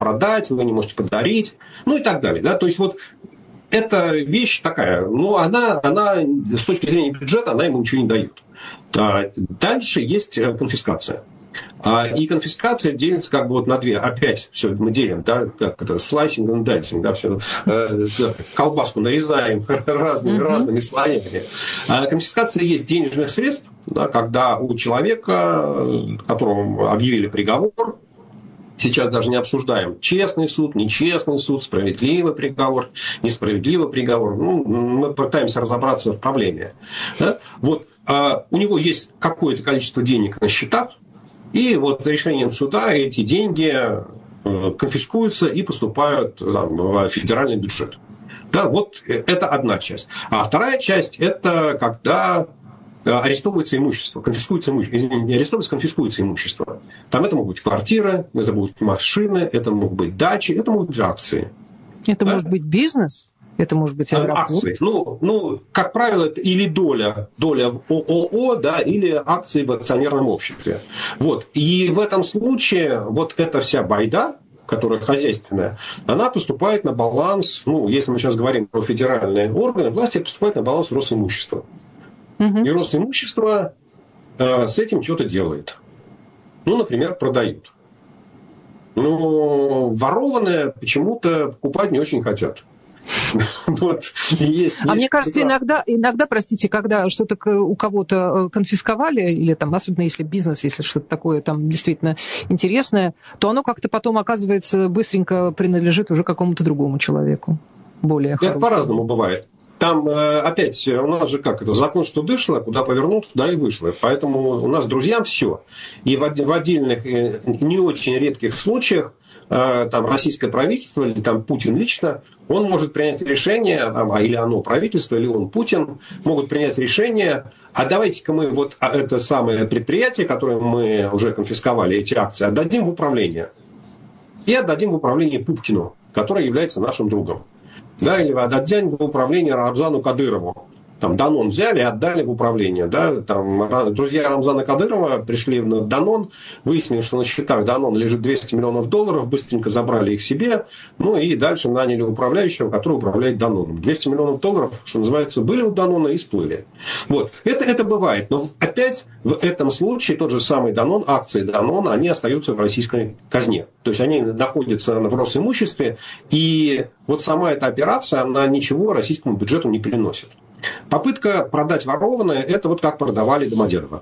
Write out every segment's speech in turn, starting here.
продать, вы не можете подарить, ну и так далее. Да? То есть вот эта вещь такая, ну, она с точки зрения бюджета, она ему ничего не дает. Дальше есть конфискация. И конфискация делится как бы вот на две. Опять все мы делим, да, как это, слайсинг и дайсинг, да, все, колбаску нарезаем разными слоями. Конфискация есть денежных средств, да, когда у человека, которому объявили приговор, сейчас даже не обсуждаем, честный суд, нечестный суд, справедливый приговор, несправедливый приговор. Ну, мы пытаемся разобраться в проблеме. Да? Вот, у него есть какое-то количество денег на счетах, и вот решением суда эти деньги конфискуются и поступают в федеральный бюджет. Да, вот это одна часть. А вторая часть – это когда арестовывается имущество, конфискуется имущество. Там это могут быть квартиры, это могут быть машины, это могут быть дачи, это могут быть акции. Это может быть бизнес? Это может быть аэропорт? Акции. Ну, как правило, это или доля в ООО, да, или акции в акционерном обществе. Вот. И в этом случае вот эта вся байда, которая хозяйственная, она поступает на баланс, ну, если мы сейчас говорим про федеральные органы власти, поступает на баланс Росимущества. И Росимущество с этим что-то делает. Ну, например, продают. Но ворованное почему-то покупать не очень хотят. Вот, мне кажется, иногда, простите, когда что-то у кого-то конфисковали, или там, особенно если бизнес, если что-то такое там действительно интересное, то оно как-то потом, оказывается, быстренько принадлежит уже какому-то другому человеку. Более хорошему. Это по-разному бывает. Там опять у нас же как это, закон, что дышло, куда повернул, туда и вышло. Поэтому у нас друзьям все. И в отдельных не очень редких случаях там российское правительство или там Путин лично, он может принять решение, или оно правительство, или он Путин, могут принять решение, а давайте-ка мы вот это самое предприятие, которое мы уже конфисковали, эти акции, отдадим в управление. И отдадим в управление Пупкину, который является нашим другом. Да, или отдадим в управление Рамзану Кадырову. Там Данон взяли и отдали в управление. Да? Там друзья Рамзана Кадырова пришли на Данон, выяснили, что на счетах Данон лежит $200 миллионов, быстренько забрали их себе, ну и дальше наняли управляющего, который управляет Даноном. $200 миллионов, что называется, были у Данона и всплыли. Вот. Это бывает. Но опять в этом случае тот же самый Данон, акции Данона, они остаются в российской казне. То есть они находятся в Росимуществе, и вот сама эта операция, она ничего российскому бюджету не приносит. Попытка продать ворованное, это вот как продавали Домодедово.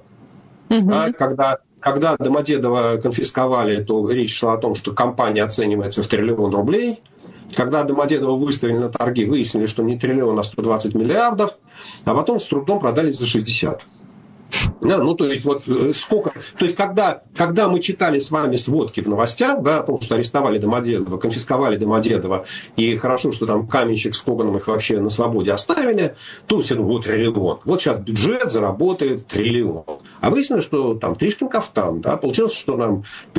А когда Домодедово конфисковали, то речь шла о том, что компания оценивается в $1 триллион. Когда Домодедово выставили на торги, выяснили, что не триллион, а 120 миллиардов, а потом с трудом продались за 60. Да, ну, то есть, вот сколько. То есть, когда мы читали с вами сводки в новостях, да, о том, что арестовали Домодедово, конфисковали Домодедово, и хорошо, что там Каменщик с Коганом их вообще на свободе оставили, то все, вот триллион. Вот сейчас бюджет заработает триллион. А выяснилось, что там Тришкин кафтан, да, получилось, что нам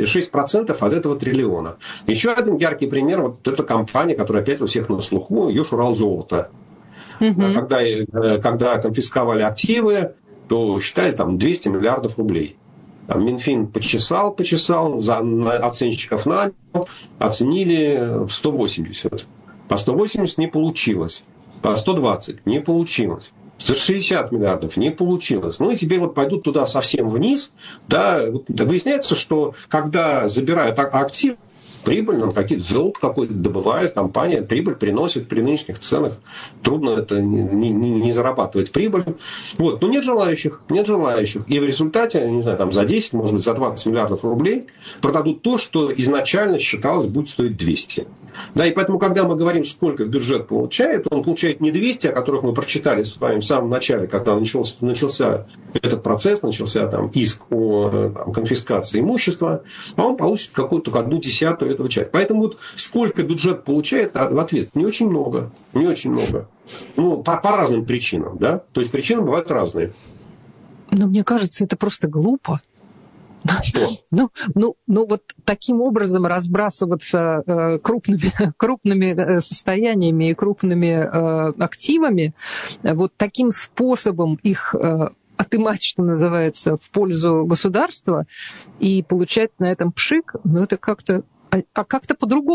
6% от этого триллиона. Еще один яркий пример, вот эта компания, которая опять у всех на слуху, Южуралзолото. Когда конфисковали активы, то считали там 200 миллиардов рублей. Там Минфин почесал, оценщиков нанял, оценили в 180. По 180 не получилось. По 120 не получилось. За 60 миллиардов не получилось. Ну и теперь вот пойдут туда совсем вниз. Да, выясняется, что когда забирают актив, прибыль, нам какие-то золото какое-то добывает компания, прибыль приносит при нынешних ценах. Трудно это не зарабатывать прибыль. Вот. Но нет желающих. И в результате, не знаю, там за 10, может быть, за 20 миллиардов рублей продадут то, что изначально считалось будет стоить 200. Да, и поэтому, когда мы говорим, сколько бюджет получает, он получает не 200, о которых мы прочитали с вами в самом начале, когда начался этот процесс, начался там иск о конфискации имущества, а он получит какую-то только 1/10 этого части. Поэтому вот сколько бюджет получает, в ответ не очень много. Ну, по разным причинам, да? То есть причины бывают разные. Но мне кажется, это просто глупо. Ну, вот таким образом разбрасываться крупными состояниями и крупными активами, вот таким способом их отымать, что называется, в пользу государства и получать на этом пшик, ну, это как-то по-другому.